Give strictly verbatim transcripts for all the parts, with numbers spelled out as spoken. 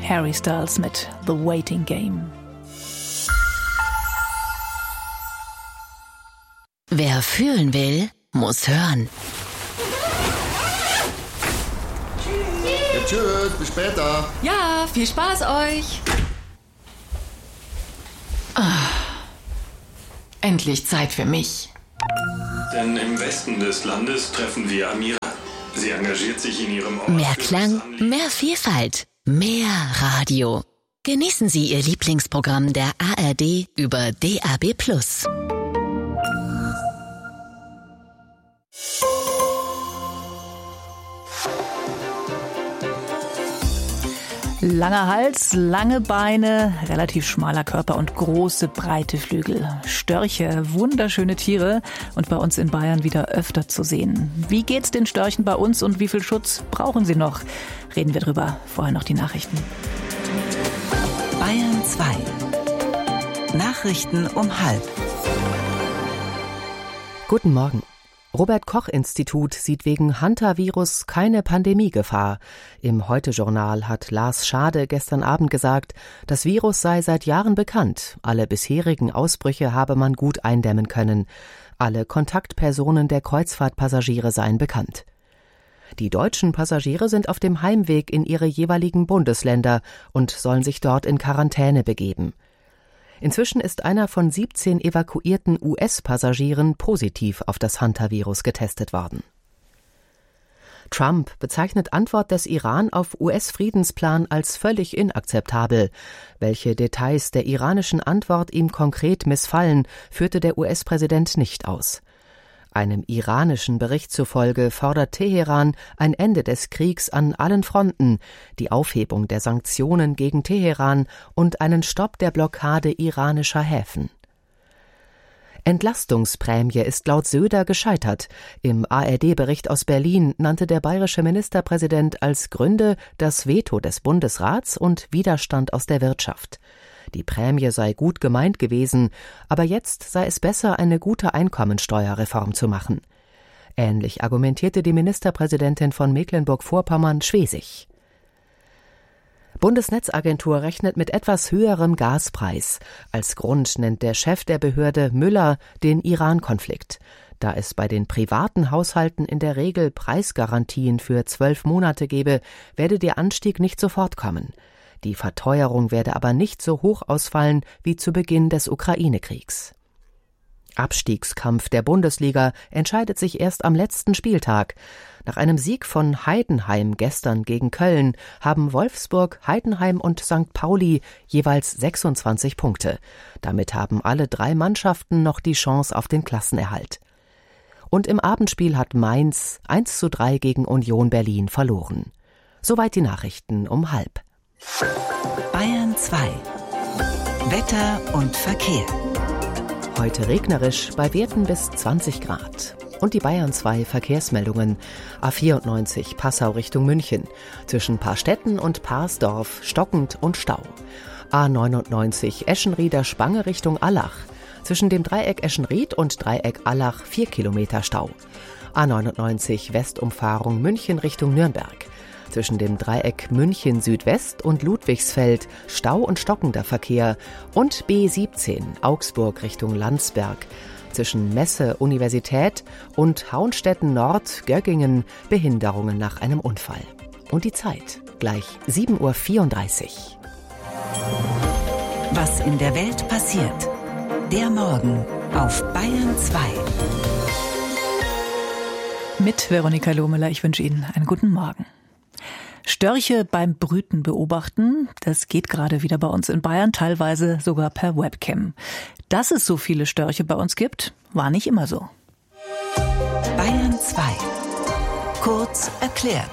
Harry Styles mit The Waiting Game. Wer fühlen will, muss hören. Ja, tschüss, bis später. Ja, viel Spaß euch. Ah, endlich Zeit für mich. Denn im Westen des Landes treffen wir Amira. Sie engagiert sich in ihrem Ort. Mehr Klang, mehr Vielfalt, mehr Radio. Genießen Sie Ihr Lieblingsprogramm der A R D über D A B plus. Langer Hals, lange Beine, relativ schmaler Körper und große, breite Flügel. Störche, wunderschöne Tiere und bei uns in Bayern wieder öfter zu sehen. Wie geht's den Störchen bei uns und wie viel Schutz brauchen sie noch? Reden wir drüber. Vorher noch die Nachrichten. Bayern zwei. Nachrichten um halb. Guten Morgen. Robert-Koch-Institut sieht wegen Hantavirus keine Pandemiegefahr. Im Heute-Journal hat Lars Schade gestern Abend gesagt, das Virus sei seit Jahren bekannt. Alle bisherigen Ausbrüche habe man gut eindämmen können. Alle Kontaktpersonen der Kreuzfahrtpassagiere seien bekannt. Die deutschen Passagiere sind auf dem Heimweg in ihre jeweiligen Bundesländer und sollen sich dort in Quarantäne begeben. Inzwischen ist einer von siebzehn evakuierten U S-Passagieren positiv auf das Hantavirus getestet worden. Trump bezeichnet Antwort des Iran auf U S-Friedensplan als völlig inakzeptabel. Welche Details der iranischen Antwort ihm konkret missfallen, führte der U S-Präsident nicht aus. Einem iranischen Bericht zufolge fordert Teheran ein Ende des Kriegs an allen Fronten, die Aufhebung der Sanktionen gegen Teheran und einen Stopp der Blockade iranischer Häfen. Entlastungsprämie ist laut Söder gescheitert. Im A R D-Bericht aus Berlin nannte der bayerische Ministerpräsident als Gründe das Veto des Bundesrats und Widerstand aus der Wirtschaft. Die Prämie sei gut gemeint gewesen, aber jetzt sei es besser, eine gute Einkommensteuerreform zu machen. Ähnlich argumentierte die Ministerpräsidentin von Mecklenburg-Vorpommern Schwesig. Bundesnetzagentur rechnet mit etwas höherem Gaspreis. Als Grund nennt der Chef der Behörde Müller den Iran-Konflikt. Da es bei den privaten Haushalten in der Regel Preisgarantien für zwölf Monate gebe, werde der Anstieg nicht sofort kommen. Die Verteuerung werde aber nicht so hoch ausfallen wie zu Beginn des Ukraine-Kriegs. Abstiegskampf der Bundesliga entscheidet sich erst am letzten Spieltag. Nach einem Sieg von Heidenheim gestern gegen Köln haben Wolfsburg, Heidenheim und Sankt Pauli jeweils sechsundzwanzig Punkte. Damit haben alle drei Mannschaften noch die Chance auf den Klassenerhalt. Und im Abendspiel hat Mainz eins zu drei gegen Union Berlin verloren. Soweit die Nachrichten um halb. Bayern zwei. Wetter und Verkehr. Heute regnerisch, bei Werten bis zwanzig Grad. Und die Bayern zwei Verkehrsmeldungen. A vierundneunzig Passau Richtung München. Zwischen Paarstetten und Paarsdorf stockend und Stau. A neunundneunzig Eschenrieder Spange Richtung Allach. Zwischen dem Dreieck Eschenried und Dreieck Allach vier Kilometer Stau. A neunundneunzig Westumfahrung München Richtung Nürnberg. Zwischen dem Dreieck München Südwest und Ludwigsfeld Stau und stockender Verkehr und B siebzehn Augsburg Richtung Landsberg. Zwischen Messe Universität und Hauenstetten Nord Göggingen Behinderungen nach einem Unfall. Und die Zeit gleich sieben Uhr vierunddreißig. Was in der Welt passiert. Der Morgen auf Bayern zwei. Mit Veronika Lohmüller, ich wünsche Ihnen einen guten Morgen. Störche beim Brüten beobachten, das geht gerade wieder bei uns in Bayern, teilweise sogar per Webcam. Dass es so viele Störche bei uns gibt, war nicht immer so. Bayern zwei. Kurz erklärt.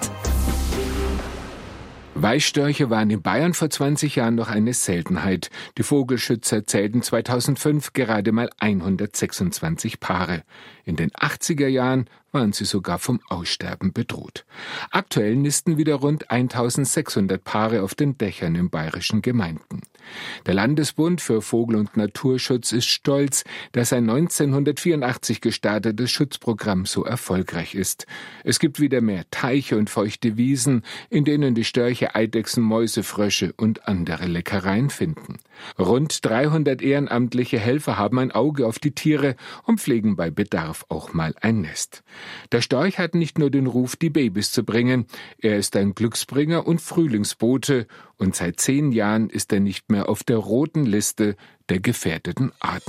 Weißstörche waren in Bayern vor zwanzig Jahren noch eine Seltenheit. Die Vogelschützer zählten zweitausendfünf gerade mal hundertsechsundzwanzig Paare. In den achtziger Jahren waren sie sogar vom Aussterben bedroht. Aktuell nisten wieder rund eintausendsechshundert Paare auf den Dächern in bayerischen Gemeinden. Der Landesbund für Vogel- und Naturschutz ist stolz, dass ein neunzehnhundertvierundachtzig gestartetes Schutzprogramm so erfolgreich ist. Es gibt wieder mehr Teiche und feuchte Wiesen, in denen die Störche Eidechsen, Mäuse, Frösche und andere Leckereien finden. Rund dreihundert ehrenamtliche Helfer haben ein Auge auf die Tiere und pflegen bei Bedarf auch mal ein Nest. Der Storch hat nicht nur den Ruf, die Babys zu bringen, er ist ein Glücksbringer und Frühlingsbote, und seit zehn Jahren ist er nicht mehr auf der roten Liste der gefährdeten Arten.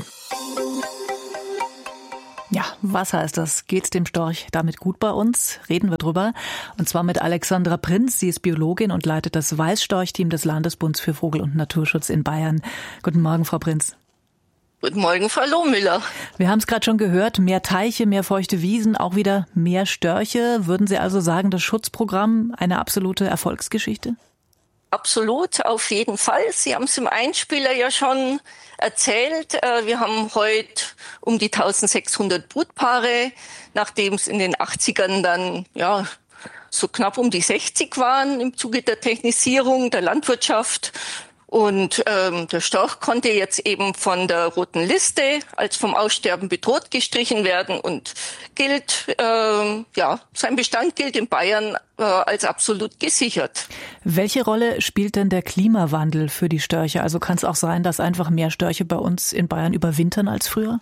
Ja, was heißt das? Geht's dem Storch damit gut bei uns? Reden wir drüber. Und zwar mit Alexandra Prinz. Sie ist Biologin und leitet das Weißstorchteam des Landesbunds für Vogel- und Naturschutz in Bayern. Guten Morgen, Frau Prinz. Guten Morgen, Frau Lohmüller. Wir haben es gerade schon gehört, mehr Teiche, mehr feuchte Wiesen, auch wieder mehr Störche. Würden Sie also sagen, das Schutzprogramm eine absolute Erfolgsgeschichte? Absolut, auf jeden Fall. Sie haben es im Einspieler ja schon erzählt. Wir haben heute um die eintausendsechshundert Brutpaare, nachdem es in den achtzigern dann ja so knapp um die sechzig waren im Zuge der Technisierung der Landwirtschaft. Und ähm, der Storch konnte jetzt eben von der roten Liste als vom Aussterben bedroht gestrichen werden und gilt, ähm, ja, sein Bestand gilt in Bayern äh, als absolut gesichert. Welche Rolle spielt denn der Klimawandel für die Störche? Also kann es auch sein, dass einfach mehr Störche bei uns in Bayern überwintern als früher?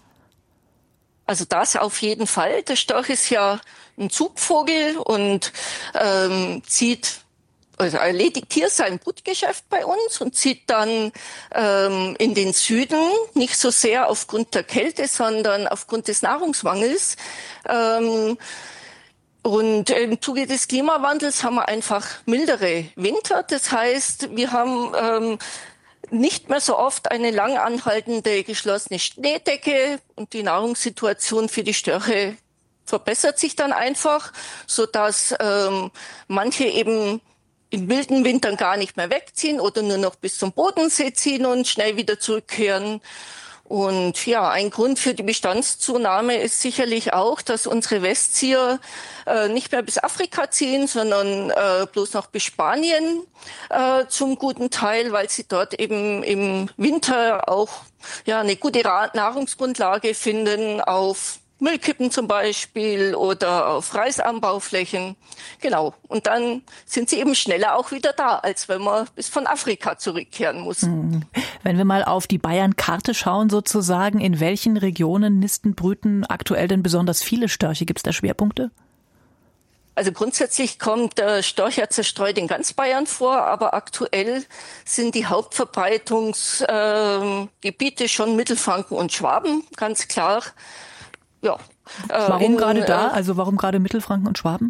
Also das auf jeden Fall. Der Storch ist ja ein Zugvogel und ähm, zieht Also erledigt hier sein Brutgeschäft bei uns und zieht dann ähm, in den Süden, nicht so sehr aufgrund der Kälte, sondern aufgrund des Nahrungsmangels. Ähm, und im Zuge des Klimawandels haben wir einfach mildere Winter. Das heißt, wir haben ähm, nicht mehr so oft eine lang anhaltende geschlossene Schneedecke und die Nahrungssituation für die Störche verbessert sich dann einfach, sodass ähm, manche eben in wilden Wintern gar nicht mehr wegziehen oder nur noch bis zum Bodensee ziehen und schnell wieder zurückkehren. Und ja, ein Grund für die Bestandszunahme ist sicherlich auch, dass unsere Westzieher äh, nicht mehr bis Afrika ziehen, sondern äh, bloß noch bis Spanien äh, zum guten Teil, weil sie dort eben im Winter auch ja eine gute Ra- Nahrungsgrundlage finden auf Müllkippen zum Beispiel oder auf Reisanbauflächen. Genau. Und dann sind sie eben schneller auch wieder da, als wenn man bis von Afrika zurückkehren muss. Wenn wir mal auf die Bayern-Karte schauen sozusagen, in welchen Regionen nisten, brüten aktuell denn besonders viele Störche? Gibt es da Schwerpunkte? Also grundsätzlich kommt der Storch ja zerstreut in ganz Bayern vor, aber aktuell sind die Hauptverbreitungsgebiete äh, schon Mittelfranken und Schwaben, ganz klar. Ja. Äh, warum in, gerade da? Äh, also warum gerade Mittelfranken und Schwaben?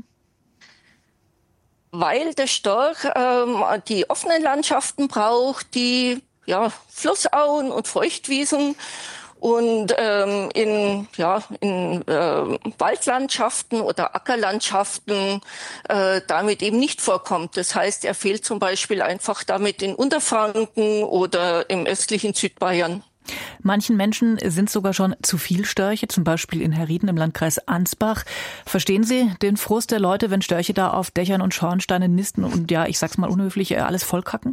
Weil der Storch ähm, die offenen Landschaften braucht, die ja Flussauen und Feuchtwiesen und ähm, in ja in äh, Waldlandschaften oder Ackerlandschaften äh, damit eben nicht vorkommt. Das heißt, er fehlt zum Beispiel einfach damit in Unterfranken oder im östlichen Südbayern. Manchen Menschen sind sogar schon zu viel Störche, zum Beispiel in Herrieden im Landkreis Ansbach. Verstehen Sie den Frust der Leute, wenn Störche da auf Dächern und Schornsteinen nisten und ja, ich sag's mal unhöflich, alles vollkacken?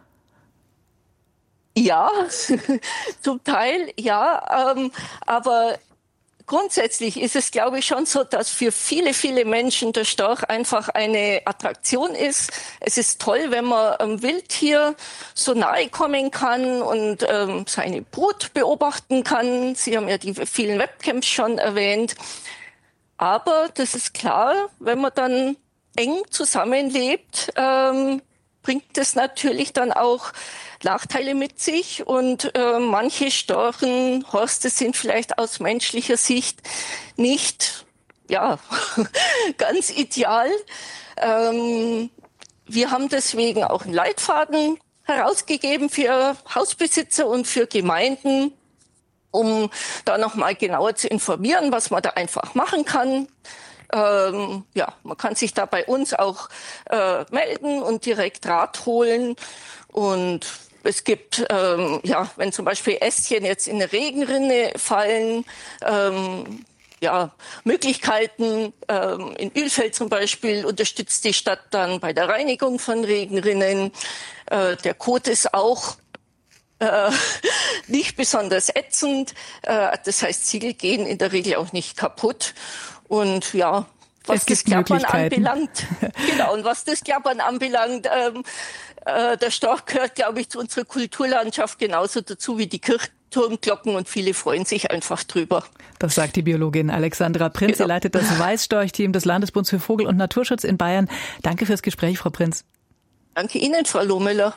Ja, zum Teil ja, ähm, aber grundsätzlich ist es, glaube ich, schon so, dass für viele, viele Menschen der Storch einfach eine Attraktion ist. Es ist toll, wenn man einem Wildtier so nahe kommen kann und ähm, seine Brut beobachten kann. Sie haben ja die vielen Webcams schon erwähnt. Aber das ist klar, wenn man dann eng zusammenlebt, ähm, bringt es natürlich dann auch Nachteile mit sich und äh, manche Storchenhorste sind vielleicht aus menschlicher Sicht nicht ja ganz ideal. Ähm, wir haben deswegen auch einen Leitfaden herausgegeben für Hausbesitzer und für Gemeinden, um da nochmal genauer zu informieren, was man da einfach machen kann. Ähm, ja, man kann sich da bei uns auch äh, melden und direkt Rat holen. Und es gibt, ähm, ja, wenn zum Beispiel Ästchen jetzt in eine Regenrinne fallen, ähm, ja, Möglichkeiten. Ähm, in Ölfeld zum Beispiel unterstützt die Stadt dann bei der Reinigung von Regenrinnen. Äh, der Kot ist auch äh, nicht besonders ätzend. Äh, das heißt, Ziegel gehen in der Regel auch nicht kaputt. Und ja, was das Klappern anbelangt, genau, und was das Klappern anbelangt, ähm, äh, der Storch gehört, glaube ich, zu unserer Kulturlandschaft genauso dazu wie die Kirchturmglocken und viele freuen sich einfach drüber. Das sagt die Biologin Alexandra Prinz. Genau. Sie leitet das Weißstorch-Team des Landesbunds für Vogel- und Naturschutz in Bayern. Danke fürs Gespräch, Frau Prinz. Danke Ihnen, Frau Lohmüller.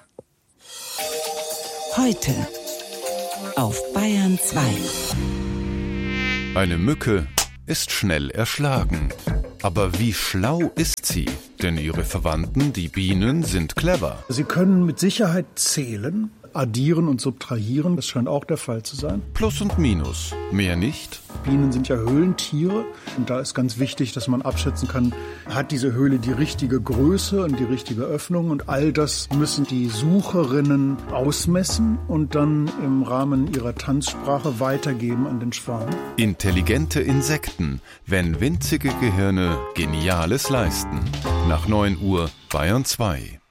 Heute auf Bayern zwei. Eine Mücke ist schnell erschlagen. Aber wie schlau ist sie? Denn ihre Verwandten, die Bienen, sind clever. Sie können mit Sicherheit zählen, addieren und subtrahieren. Das scheint auch der Fall zu sein. Plus und Minus. Mehr nicht? Bienen sind ja Höhlentiere. Und da ist ganz wichtig, dass man abschätzen kann, hat diese Höhle die richtige Größe und die richtige Öffnung. Und all das müssen die Sucherinnen ausmessen und dann im Rahmen ihrer Tanzsprache weitergeben an den Schwarm. Intelligente Insekten, wenn winzige Gehirne Geniales leisten. Nach neun Uhr Bayern zwei.